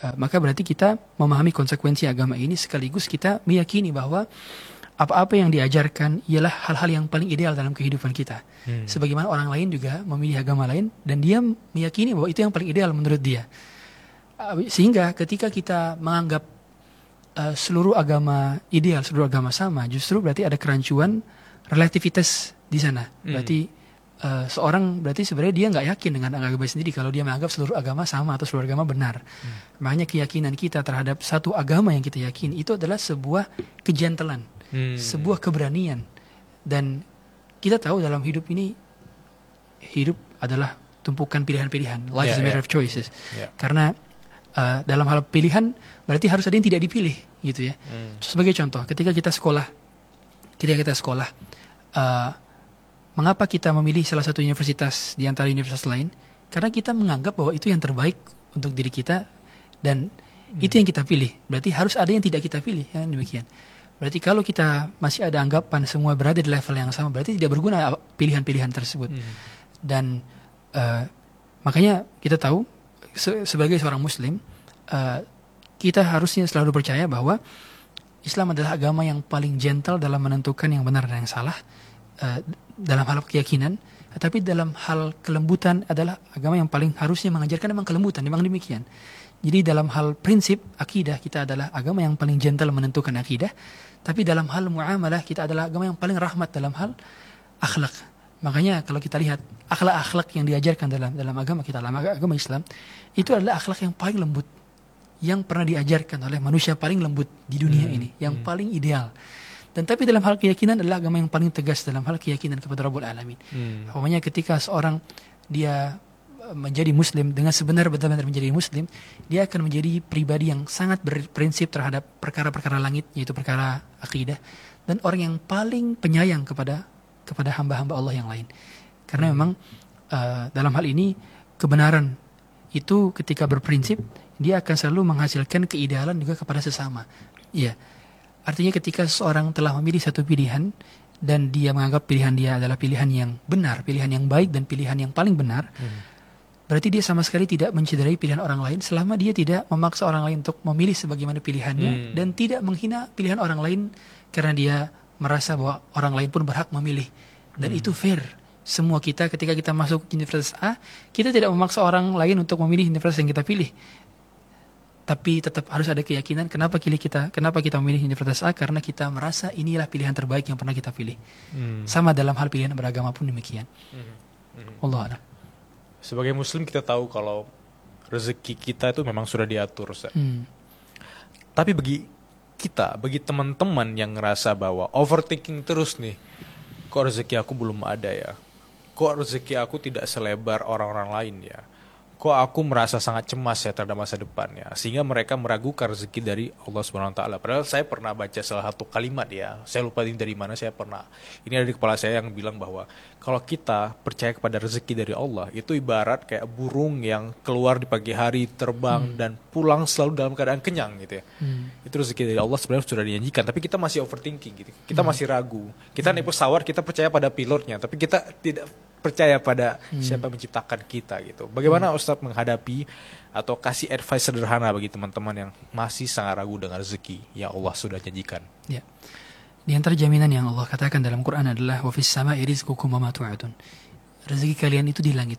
maka berarti kita memahami konsekuensi agama ini sekaligus kita meyakini bahwa apa-apa yang diajarkan ialah hal-hal yang paling ideal dalam kehidupan kita. Sebagaimana orang lain juga memilih agama lain dan dia meyakini bahwa itu yang paling ideal menurut dia. Sehingga ketika kita menganggap seluruh agama ideal, seluruh agama sama, justru berarti ada kerancuan relativitas di sana. Berarti seorang berarti sebenarnya dia nggak yakin dengan agama sendiri kalau dia menganggap seluruh agama sama atau seluruh agama benar. Makanya keyakinan kita terhadap satu agama yang kita yakini itu adalah sebuah kejantelan, sebuah keberanian. Dan kita tahu dalam hidup ini, hidup adalah tumpukan pilihan-pilihan. Life is a matter of choices. Karena dalam hal pilihan berarti harus ada yang tidak dipilih, gitu ya. Sebagai contoh, ketika kita sekolah, mengapa kita memilih salah satu universitas di antara universitas lain? Karena kita menganggap bahwa itu yang terbaik untuk diri kita dan itu yang kita pilih. Berarti harus ada yang tidak kita pilih, ya, demikian. Berarti kalau kita masih ada anggapan semua berada di level yang sama, berarti tidak berguna pilihan-pilihan tersebut. Dan makanya kita tahu sebagai seorang Muslim, kita harusnya selalu percaya bahwa Islam adalah agama yang paling gentle dalam menentukan yang benar dan yang salah dalam hal keyakinan, tetapi dalam hal kelembutan adalah agama yang paling harusnya mengajarkan memang kelembutan, memang demikian. Jadi dalam hal prinsip akidah kita adalah agama yang paling gentle menentukan akidah, tapi dalam hal muamalah kita adalah agama yang paling rahmat dalam hal akhlak. Makanya kalau kita lihat akhlak-akhlak yang diajarkan dalam agama kita, dalam agama Islam, itu adalah akhlak yang paling lembut, yang pernah diajarkan oleh manusia paling lembut di dunia ini, yang paling ideal. Dan tapi dalam hal keyakinan adalah agama yang paling tegas dalam hal keyakinan kepada Rabbul Alamin. Pokoknya ketika seorang dia menjadi Muslim dengan sebenar-benar menjadi Muslim, dia akan menjadi pribadi yang sangat berprinsip terhadap perkara-perkara langit, yaitu perkara akidah, dan orang yang paling penyayang kepada hamba-hamba Allah yang lain. Karena memang dalam hal ini kebenaran itu ketika berprinsip dia akan selalu menghasilkan keidealan juga kepada sesama. Iya. Artinya ketika seseorang telah memilih satu pilihan dan dia menganggap pilihan dia adalah pilihan yang benar, pilihan yang baik dan pilihan yang paling benar, berarti dia sama sekali tidak mencederai pilihan orang lain selama dia tidak memaksa orang lain untuk memilih sebagaimana pilihannya dan tidak menghina pilihan orang lain karena dia merasa bahwa orang lain pun berhak memilih. Dan itu fair. Semua kita ketika kita masuk universitas A, kita tidak memaksa orang lain untuk memilih universitas yang kita pilih. Tapi tetap harus ada keyakinan kenapa kita memilih universitas A, karena kita merasa inilah pilihan terbaik yang pernah kita pilih. Sama dalam hal pilihan beragama pun demikian. Wallahu a'lam. Sebagai Muslim kita tahu kalau rezeki kita itu memang sudah diatur. Tapi bagi teman-teman yang ngerasa bahwa overthinking terus nih, kok rezeki aku belum ada ya, kok rezeki aku tidak selebar orang-orang lain ya, kok aku merasa sangat cemas ya terhadap masa depannya, sehingga mereka meragukan rezeki dari Allah Subhanahu Wa Taala. Padahal saya pernah baca salah satu kalimat ya, saya lupa ini dari mana, ini ada di kepala saya yang bilang bahwa kalau kita percaya kepada rezeki dari Allah, itu ibarat kayak burung yang keluar di pagi hari, terbang dan pulang selalu dalam keadaan kenyang gitu ya. Itu rezeki dari Allah sebenarnya sudah dijanjikan, tapi kita masih overthinking gitu. Kita masih ragu. Kita naik pesawat, kita percaya pada pilotnya, tapi kita tidak percaya pada siapa menciptakan kita gitu. Bagaimana Ustadz menghadapi atau kasih advice sederhana bagi teman-teman yang masih sangat ragu dengan rezeki yang Allah sudah janjikan? Ya. Di antara jaminan yang Allah katakan dalam Quran adalah wa fis sama'i rizqukum wa ma tu'adun. Rezeki kalian itu di langit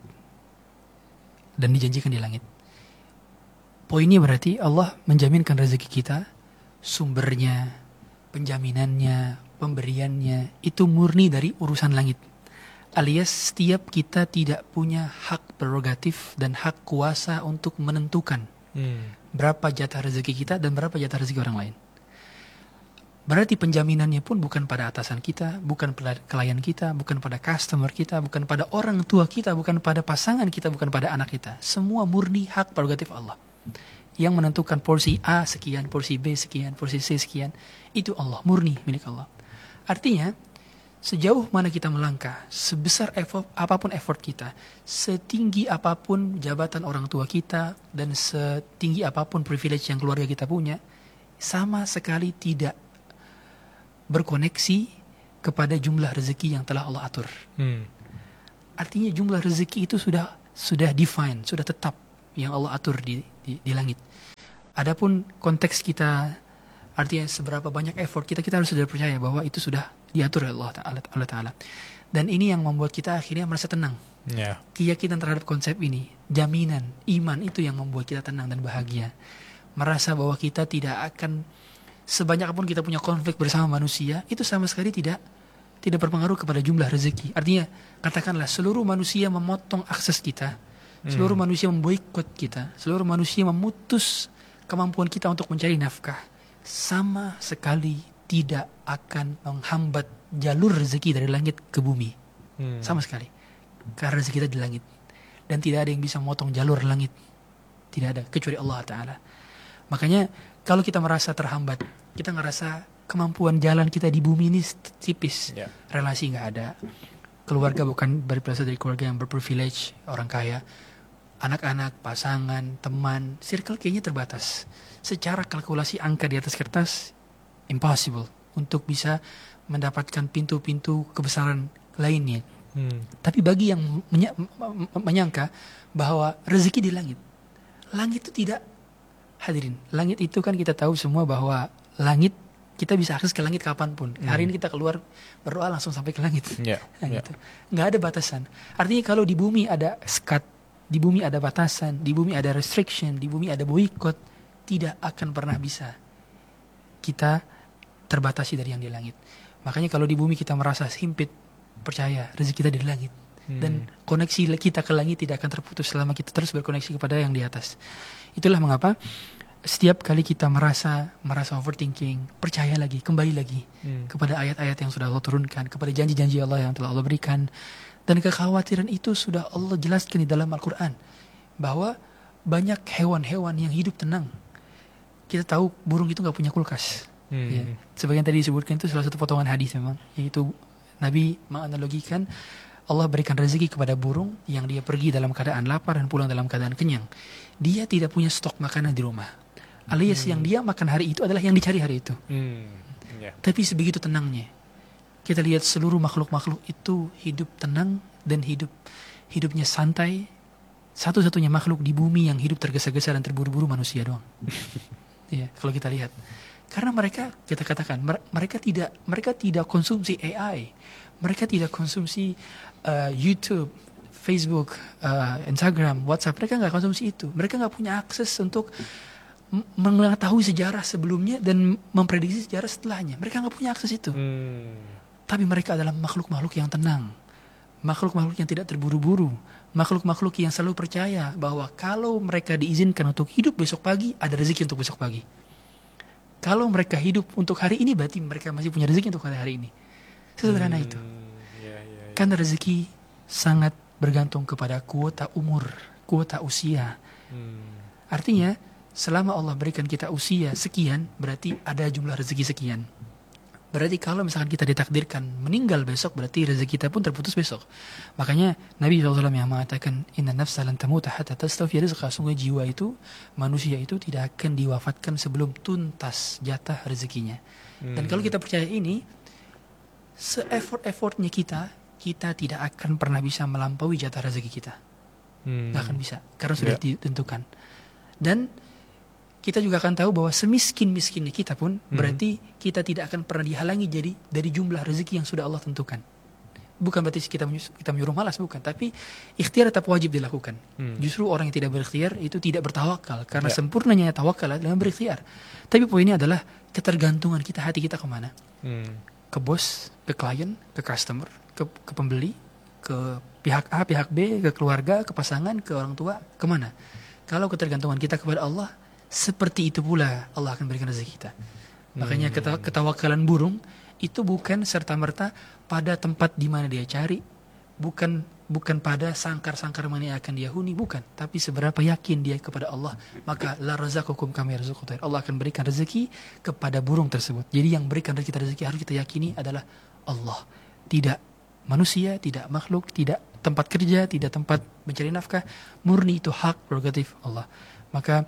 dan dijanjikan di langit. Poinnya berarti Allah menjaminkan rezeki kita, sumbernya, penjaminannya, pemberiannya itu murni dari urusan langit. Alias setiap kita tidak punya hak prerogatif dan hak kuasa untuk menentukan berapa jatah rezeki kita dan berapa jatah rezeki orang lain. Berarti penjaminannya pun bukan pada atasan kita, bukan pada klien kita, bukan pada customer kita, bukan pada orang tua kita, bukan pada pasangan kita, bukan pada anak kita. Semua murni hak prerogatif Allah. Yang menentukan porsi A sekian, porsi B sekian, porsi C sekian, itu Allah, murni milik Allah. Artinya sejauh mana kita melangkah, sebesar apapun effort kita, setinggi apapun jabatan orang tua kita, dan setinggi apapun privilege yang keluarga kita punya, sama sekali tidak berkoneksi kepada jumlah rezeki yang telah Allah atur. Artinya jumlah rezeki itu sudah define, sudah tetap yang Allah atur di langit. Adapun konteks kita, artinya seberapa banyak effort kita harus sudah percaya bahwa itu sudah diatur oleh Allah Ta'ala. Dan ini yang membuat kita akhirnya merasa tenang. Ya. Keyakinan terhadap konsep ini, jaminan, iman itu yang membuat kita tenang dan bahagia. Merasa bahwa kita tidak akan, sebanyak apapun kita punya konflik bersama manusia, itu sama sekali tidak berpengaruh kepada jumlah rezeki. Artinya, katakanlah seluruh manusia memotong akses kita, seluruh manusia memboikot kita, seluruh manusia memutus kemampuan kita untuk mencari nafkah, sama sekali tidak akan menghambat jalur rezeki dari langit ke bumi. Sama sekali. Karena rezeki kita di langit. Dan tidak ada yang bisa memotong jalur langit. Tidak ada, kecuali Allah Ta'ala. Makanya, kalau kita merasa terhambat, kita ngerasa kemampuan jalan kita di bumi ini tipis. Ya. Relasi gak ada. Keluarga bukan berasal dari keluarga yang berprivilege, orang kaya. Anak-anak, pasangan, teman, circle kayaknya terbatas. Secara kalkulasi angka di atas kertas, impossible untuk bisa mendapatkan pintu-pintu kebesaran lainnya. Tapi bagi yang menyangka bahwa rezeki di langit, langit itu tidak, hadirin, langit itu kan kita tahu semua bahwa langit kita bisa akses ke langit kapanpun. Hari ini kita keluar berdoa langsung sampai ke langit. Gitu. Nggak ada batasan. Artinya kalau di bumi ada sekat, di bumi ada batasan, di bumi ada restriction, di bumi ada boikot, tidak akan pernah bisa kita terbatasi dari yang di langit. Makanya kalau di bumi kita merasa sempit, percaya rezeki kita di langit. Dan koneksi kita ke langit tidak akan terputus selama kita terus berkoneksi kepada yang di atas. Itulah mengapa setiap kali kita merasa overthinking, percaya lagi, kembali lagi kepada ayat-ayat yang sudah Allah turunkan, kepada janji-janji Allah yang telah Allah berikan. Dan kekhawatiran itu sudah Allah jelaskan di dalam Al-Quran. Bahwa banyak hewan-hewan yang hidup tenang. Kita tahu burung itu gak punya kulkas. Ya. Sebagian tadi disebutkan itu salah satu potongan hadis memang. Yaitu Nabi menganalogikan Allah berikan rezeki kepada burung yang dia pergi dalam keadaan lapar dan pulang dalam keadaan kenyang. Dia tidak punya stok makanan di rumah. Alias yang dia makan hari itu adalah yang dicari hari itu. Tapi sebegitu tenangnya. Kita lihat seluruh makhluk-makhluk itu hidup tenang dan hidupnya santai. Satu-satunya makhluk di bumi yang hidup tergesa-gesa dan terburu-buru manusia doang. Ya, kalau kita lihat. Karena mereka, kita katakan, mereka tidak konsumsi AI. Mereka tidak konsumsi YouTube, Facebook, Instagram, WhatsApp. Mereka nggak konsumsi itu. Mereka nggak punya akses untuk mengetahui sejarah sebelumnya dan memprediksi sejarah setelahnya. Mereka nggak punya akses itu. Tapi mereka adalah makhluk-makhluk yang tenang. Makhluk-makhluk yang tidak terburu-buru. Makhluk-makhluk yang selalu percaya bahwa kalau mereka diizinkan untuk hidup besok pagi, ada rezeki untuk besok pagi. Kalau mereka hidup untuk hari ini, berarti mereka masih punya rezeki untuk hari ini. Sesederhana itu. Karena rezeki sangat bergantung kepada kuota umur, kuota usia. Artinya, selama Allah berikan kita usia sekian, berarti ada jumlah rezeki sekian. Berarti kalau misalkan kita ditakdirkan meninggal besok, berarti rezeki kita pun terputus besok. Makanya Nabi SAW yang mengatakan, Inna nafsa lan tamuta hatta tastawfiya rizqaha. Sungguh jiwa itu, manusia itu tidak akan diwafatkan sebelum tuntas jatah rezekinya. Dan kalau kita percaya ini, se-effort-effortnya kita tidak akan pernah bisa melampaui jatah rezeki kita. Nggak akan bisa, karena sudah ditentukan. Dan kita juga akan tahu bahwa semiskin-miskinnya kita pun berarti kita tidak akan pernah dihalangi dari jumlah rezeki yang sudah Allah tentukan. Bukan berarti kita menyuruh malas, bukan. Tapi ikhtiar tetap wajib dilakukan. Justru orang yang tidak berikhtiar itu tidak bertawakal. Karena sempurnanya tawakal adalah berikhtiar. Tapi poinnya adalah ketergantungan kita, hati kita kemana? Ke bos, ke klien, ke customer, ke pembeli, ke pihak A, pihak B, ke keluarga, ke pasangan, ke orang tua, kemana? Kalau ketergantungan kita kepada Allah, seperti itu pula Allah akan berikan rezeki kita. Makanya ketawakalan burung itu bukan serta-merta pada tempat di mana dia cari, bukan pada sangkar-sangkar mana yang akan dia huni, bukan. Tapi seberapa yakin dia kepada Allah, maka la razaqakum kama yarzuqut tayr. Allah akan berikan rezeki kepada burung tersebut. Jadi yang berikan kita rezeki harus kita yakini adalah Allah, tidak manusia, tidak makhluk, tidak tempat kerja, tidak tempat mencari nafkah. Murni itu hak prerogatif Allah. Maka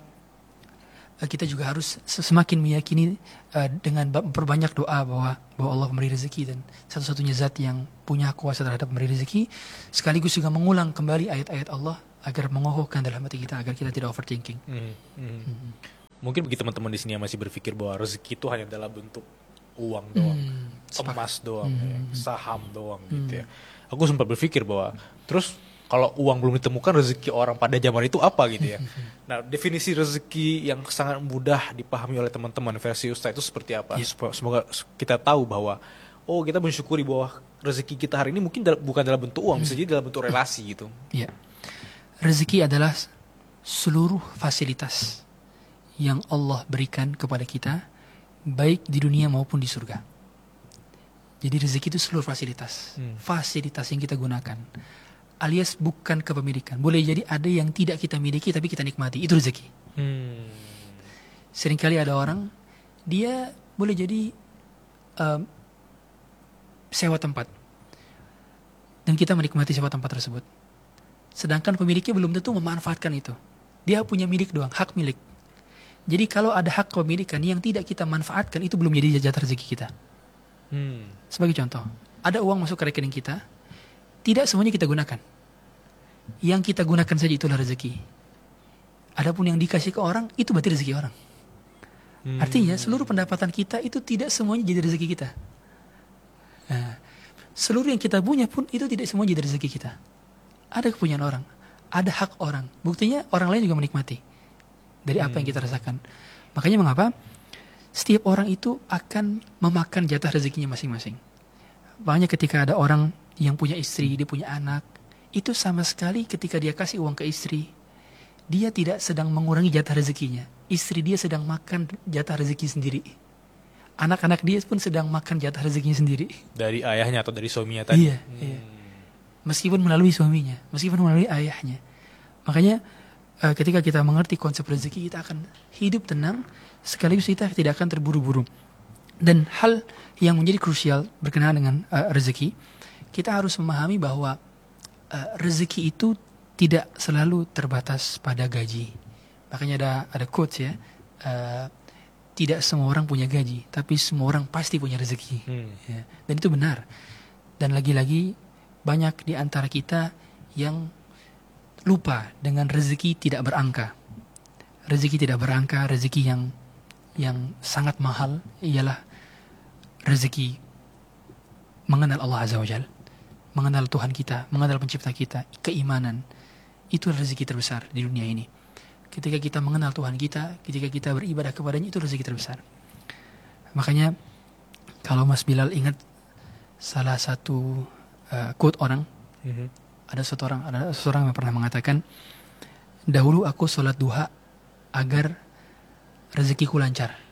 kita juga harus semakin meyakini dengan memperbanyak doa bahwa Allah memberi rezeki, dan satu-satunya zat yang punya kuasa terhadap memberi rezeki, sekaligus juga mengulang kembali ayat-ayat Allah agar mengokohkan dalam hati kita, agar kita tidak overthinking. mungkin bagi teman-teman di sini yang masih berpikir bahwa rezeki itu hanya dalam bentuk uang doang, emas doang, ya, saham doang gitu ya. Aku sempat berpikir bahwa terus kalau uang belum ditemukan, rezeki orang pada zaman itu apa gitu ya. Nah, definisi rezeki yang sangat mudah dipahami oleh teman-teman versi Ustaz itu seperti apa? Semoga kita tahu bahwa kita mensyukuri bahwa rezeki kita hari ini mungkin bukan dalam bentuk uang, bisa jadi dalam bentuk relasi gitu. Ya. Rezeki adalah seluruh fasilitas yang Allah berikan kepada kita, baik di dunia maupun di surga. Jadi rezeki itu seluruh fasilitas. Fasilitas yang kita gunakan. Alias bukan kepemilikan. Boleh jadi ada yang tidak kita miliki tapi kita nikmati. Itu rezeki. Seringkali ada orang, dia boleh jadi sewa tempat. Dan kita menikmati sewa tempat tersebut. Sedangkan pemiliknya belum tentu memanfaatkan itu. Dia punya milik doang, hak milik. Jadi kalau ada hak kepemilikan yang tidak kita manfaatkan, itu belum jadi jatah rezeki kita. Sebagai contoh, ada uang masuk ke rekening kita, tidak semuanya kita gunakan. Yang kita gunakan saja itulah rezeki. Adapun yang dikasih ke orang, itu berarti rezeki orang. Artinya seluruh pendapatan kita itu tidak semuanya jadi rezeki kita. Nah, seluruh yang kita punya pun itu tidak semua jadi rezeki kita. Ada kepunyaan orang, ada hak orang. Buktinya orang lain juga menikmati dari apa yang kita rasakan. Makanya mengapa setiap orang itu akan memakan jatah rezekinya masing-masing. Makanya ketika ada orang yang punya istri, dia punya anak, itu sama sekali ketika dia kasih uang ke istri, dia tidak sedang mengurangi jatah rezekinya. Istri dia sedang makan jatah rezeki sendiri. Anak-anak dia pun sedang makan jatah rezekinya sendiri. Dari ayahnya atau dari suaminya tadi? Iya. Meskipun melalui suaminya, meskipun melalui ayahnya. Makanya ketika kita mengerti konsep rezeki, kita akan hidup tenang, sekaligus kita tidak akan terburu-buru. Dan hal yang menjadi krusial berkenaan dengan rezeki, kita harus memahami bahwa rezeki itu tidak selalu terbatas pada gaji. Makanya ada quotes ya, tidak semua orang punya gaji, tapi semua orang pasti punya rezeki. Ya. Dan itu benar. Dan lagi-lagi banyak di antara kita yang lupa dengan rezeki tidak berangka. Rezeki tidak berangka, rezeki yang sangat mahal ialah rezeki mengenal Allah Azza wa Jalla, mengenal Tuhan kita, mengenal pencipta kita, keimanan. Itu rezeki terbesar di dunia ini. Ketika kita mengenal Tuhan kita, ketika kita beribadah kepadanya, itu rezeki terbesar. Makanya kalau Mas Bilal ingat salah satu quote orang, ada seseorang yang pernah mengatakan, dahulu aku sholat duha agar rezekiku lancar.